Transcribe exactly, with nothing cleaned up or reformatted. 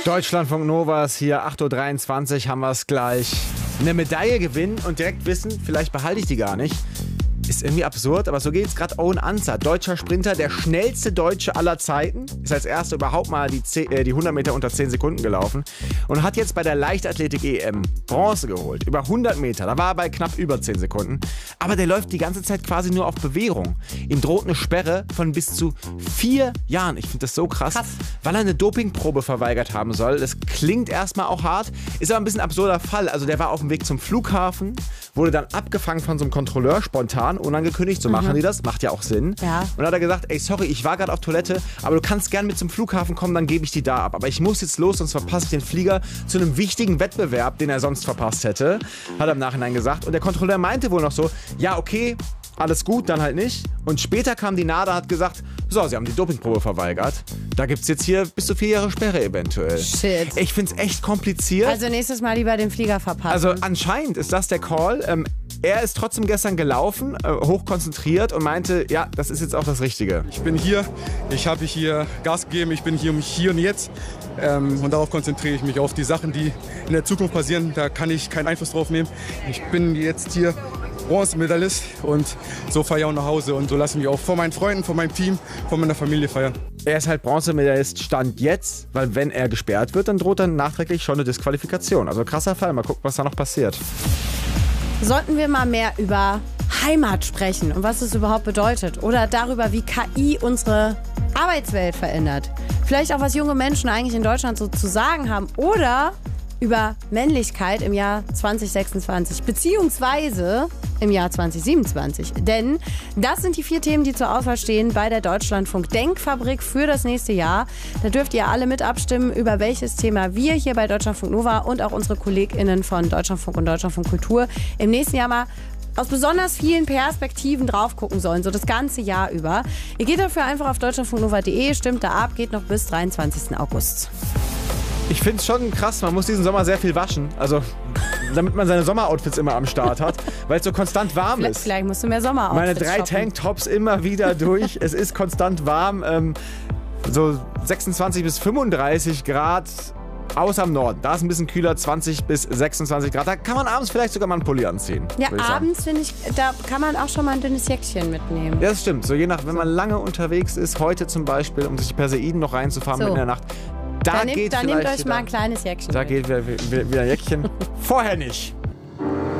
Deutschlandfunk Novas, hier acht Uhr dreiundzwanzig haben wir es gleich. Eine Medaille gewinnen und direkt wissen, vielleicht behalte ich die gar nicht. Ist irgendwie absurd, aber so geht es gerade Owen Ancer, deutscher Sprinter, der schnellste Deutsche aller Zeiten. Ist als erster überhaupt mal die, zehn, äh, die hundert Meter unter zehn Sekunden gelaufen und hat jetzt bei der Leichtathletik-E M Bronze geholt. Über hundert Meter, da war er bei knapp über zehn Sekunden. Aber der läuft die ganze Zeit quasi nur auf Bewährung. Ihm droht eine Sperre von bis zu vier Jahren. Ich finde das so krass, krass, weil er eine Dopingprobe verweigert haben soll. Das klingt erstmal auch hart, ist aber ein bisschen ein absurder Fall. Also der war auf dem Weg zum Flughafen, wurde dann abgefangen von so einem Kontrolleur spontan, unangekündigt, so machen mhm. die das, macht ja auch Sinn. Ja. Und dann hat er gesagt, ey, sorry, ich war gerade auf Toilette, aber du kannst gern mit zum Flughafen kommen, dann gebe ich die da ab. Aber ich muss jetzt los, sonst verpasse ich den Flieger zu einem wichtigen Wettbewerb, den er sonst verpasst hätte, hat er im Nachhinein gesagt. Und der Kontrolleur meinte wohl noch so, ja, okay, alles gut, dann halt nicht. Und später kam die NADA und hat gesagt, so, sie haben die Dopingprobe verweigert. Da gibt es jetzt hier bis zu vier Jahre Sperre eventuell. Shit. Ich finde es echt kompliziert. Also nächstes Mal lieber den Flieger verpassen. Also anscheinend ist das der Call. Ähm, er ist trotzdem gestern gelaufen, äh, hochkonzentriert und meinte, ja, das ist jetzt auch das Richtige. Ich bin hier, ich habe hier Gas gegeben, ich bin hier um hier und jetzt. Ähm, und darauf konzentriere ich mich, auf die Sachen, die in der Zukunft passieren. Da kann ich keinen Einfluss drauf nehmen. Ich bin jetzt hier Bronzemedaillist und so fahre ich auch nach Hause und so lasse ich mich auch vor meinen Freunden, vor meinem Team, vor meiner Familie feiern. Er ist halt Bronzemedaillist Stand jetzt, weil wenn er gesperrt wird, dann droht dann nachträglich schon eine Disqualifikation. Also krasser Fall, mal gucken, was da noch passiert. Sollten wir mal mehr über Heimat sprechen und was es überhaupt bedeutet oder darüber, wie K I unsere Arbeitswelt verändert. Vielleicht auch, was junge Menschen eigentlich in Deutschland so zu sagen haben oder über Männlichkeit im Jahr zwanzig sechsundzwanzig beziehungsweise im Jahr zwanzig siebenundzwanzig. Denn das sind die vier Themen, die zur Auswahl stehen bei der Deutschlandfunk Denkfabrik für das nächste Jahr. Da dürft ihr alle mit abstimmen, über welches Thema wir hier bei Deutschlandfunk Nova und auch unsere KollegInnen von Deutschlandfunk und Deutschlandfunk Kultur im nächsten Jahr mal aus besonders vielen Perspektiven drauf gucken sollen, so das ganze Jahr über. Ihr geht dafür einfach auf deutschlandfunknova punkt de, stimmt da ab, geht noch bis dreiundzwanzigsten August. Ich finde es schon krass, man muss diesen Sommer sehr viel waschen, also damit man seine Sommeroutfits immer am Start hat, weil es so konstant warm ist. Vielleicht musst du mehr Sommeroutfits Meine drei shoppen. Tanktops immer wieder durch, es ist konstant warm, ähm, so sechsundzwanzig bis fünfunddreißig Grad, außer im Norden. Da ist ein bisschen kühler, zwanzig bis sechsundzwanzig Grad. Da kann man abends vielleicht sogar mal einen Pulli anziehen. Ja, abends finde ich, da kann man auch schon mal ein dünnes Jäckchen mitnehmen. Ja, das stimmt. So je nach, wenn man lange unterwegs ist, heute zum Beispiel, um sich Perseiden noch reinzufahren so. mitten in der Nacht. Da dann nehmt, geht dann nehmt euch wieder, mal ein kleines Jäckchen. Da mit. geht wieder, wieder, wieder ein Jäckchen. Vorher nicht.